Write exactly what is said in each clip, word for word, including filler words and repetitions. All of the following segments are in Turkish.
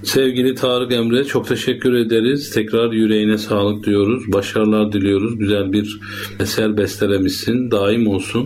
Sevgili Tarık Emre, çok teşekkür ederiz. Tekrar yüreğine sağlık diyoruz. Başarılar diliyoruz. Güzel bir eser bestelemişsin. Daim olsun.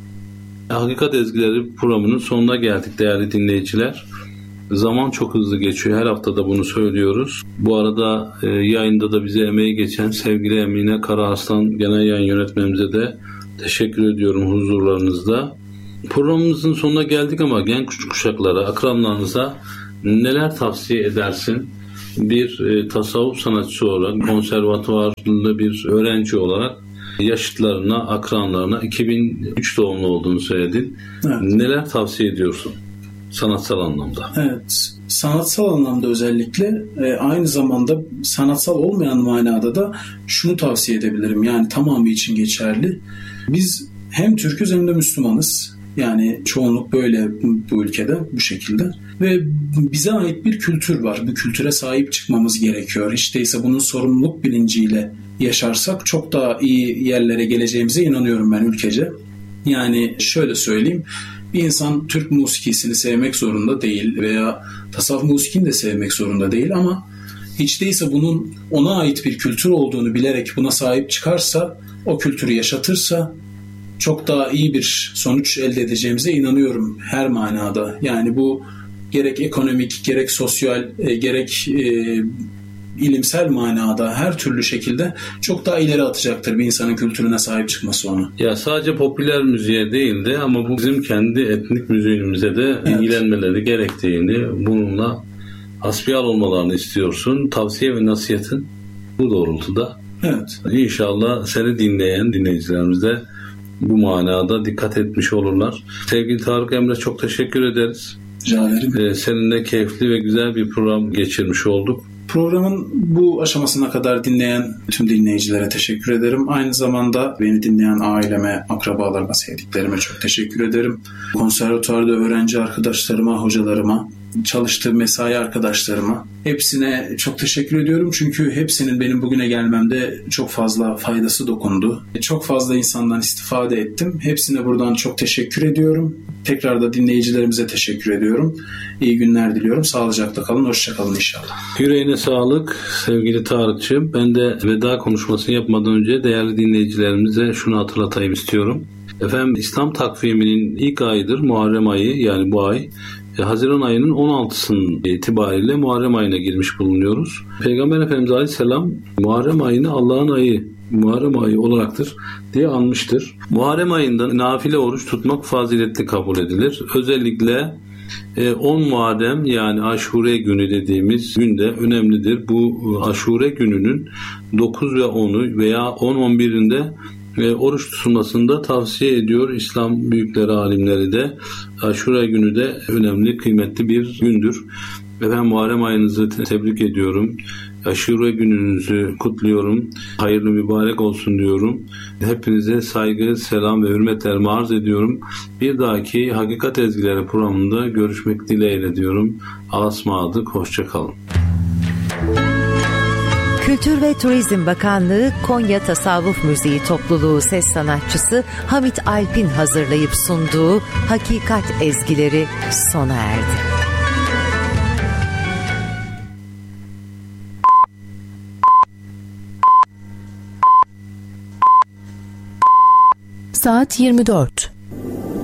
Hakikat Ezgileri programının sonuna geldik değerli dinleyiciler. Zaman çok hızlı geçiyor. Her hafta da bunu söylüyoruz. Bu arada e, yayında da bize emeği geçen sevgili Emine Karaaslan Genel Yayın Yönetmenimize de teşekkür ediyorum huzurlarınızda. Programımızın sonuna geldik ama genç kuşaklara, akranlarınıza neler tavsiye edersin? Bir e, tasavvuf sanatçısı olarak, konservatuvarlı bir öğrenci olarak yaşıtlarına, akranlarına iki bin üç doğumlu olduğunu söyledin. Evet. Neler tavsiye ediyorsun sanatsal anlamda? Evet, sanatsal anlamda özellikle e, aynı zamanda sanatsal olmayan manada da şunu tavsiye edebilirim. Yani tamamı için geçerli. Biz hem Türk'üz hem de Müslümanız. Yani çoğunluk böyle bu ülkede bu şekilde ve bize ait bir kültür var. Bu kültüre sahip çıkmamız gerekiyor. Hiç değilse bunun sorumluluk bilinciyle yaşarsak çok daha iyi yerlere geleceğimize inanıyorum ben ülkece. Yani şöyle söyleyeyim, bir insan Türk musikisini sevmek zorunda değil veya tasavvuf musikini de sevmek zorunda değil ama hiç değilse bunun ona ait bir kültür olduğunu bilerek buna sahip çıkarsa, o kültürü yaşatırsa çok daha iyi bir sonuç elde edeceğimize inanıyorum her manada. Yani bu gerek ekonomik, gerek sosyal, e, gerek e, ilimsel manada her türlü şekilde çok daha ileri atacaktır bir insanın kültürüne sahip çıkması onu. Ya sadece popüler müziğe değil de ama bu bizim kendi etnik müziğimize de evet. ilgilenmeleri gerektiğini, bununla hasbihal olmalarını istiyorsun. Tavsiye ve nasihatin bu doğrultuda. Evet. İnşallah seni dinleyen dinleyicilerimiz de bu manada dikkat etmiş olurlar. Sevgili Tarık Emre, çok teşekkür ederiz. Rica ederim. Ee, seninle keyifli ve güzel bir program geçirmiş olduk. Programın bu aşamasına kadar dinleyen tüm dinleyicilere teşekkür ederim. Aynı zamanda beni dinleyen aileme, akrabalarıma, sevdiklerime çok teşekkür ederim. Konservatuvarda öğrenci arkadaşlarıma, hocalarıma, çalıştığım mesai arkadaşlarıma hepsine çok teşekkür ediyorum. Çünkü hepsinin benim bugüne gelmemde çok fazla faydası dokundu. Çok fazla insandan istifade ettim. Hepsine buradan çok teşekkür ediyorum. Tekrar da dinleyicilerimize teşekkür ediyorum. İyi günler diliyorum. Sağlıcakla kalın. Hoşça kalın inşallah. Yüreğine sağlık sevgili Tarık'cığım. Ben de veda konuşmasını yapmadan önce değerli dinleyicilerimize şunu hatırlatayım istiyorum. Efendim, İslam takviminin ilk ayıdır Muharrem ayı, yani bu ay. Haziran ayının on altısının itibariyle Muharrem ayına girmiş bulunuyoruz. Peygamber Efendimiz Aleyhisselam Muharrem ayını Allah'ın ayı, Muharrem ayı olaraktır diye anmıştır. Muharrem ayında nafile oruç tutmak faziletli kabul edilir. Özellikle on Muharrem, yani Aşure günü dediğimiz günde önemlidir. Bu Aşure gününün dokuz ve onu veya on on birinde ve oruç tutulmasında tavsiye ediyor İslam büyükleri, alimleri de. Aşure günü de önemli, kıymetli bir gündür. Efendim, Muharrem ayınızı te- tebrik ediyorum. Aşure gününüzü kutluyorum. Hayırlı mübarek olsun diyorum. Hepinize saygı, selam ve hürmetlerimi arz ediyorum. Bir dahaki Hakikat Ezgileri programında görüşmek dileğiyle diyorum. Allah'a ısmarladık. Hoşça kalın. Kültür ve Turizm Bakanlığı Konya Tasavvuf Müziği Topluluğu ses sanatçısı Hamit Alp'in hazırlayıp sunduğu Hakikat Ezgileri sona erdi. Saat yirmi dört.